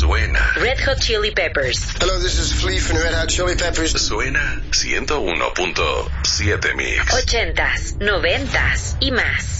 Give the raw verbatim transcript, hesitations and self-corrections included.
Suena. Red Hot Chili Peppers. Hello, this is Flea from Red Hot Chili Peppers. Suena ciento uno punto siete Mix. Ochentas, noventas y más.